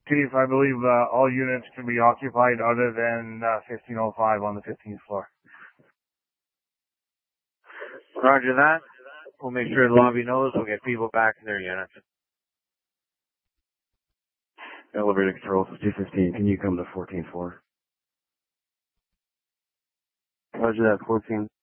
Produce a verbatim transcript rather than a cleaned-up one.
Chief, I believe uh, all units can be occupied other than uh, fifteen oh five on the fifteenth floor. Roger that. We'll make sure the lobby knows. We'll get people back in their units. Elevator control, two fifteen. Can you come to fourteenth floor? Roger that, fourteen.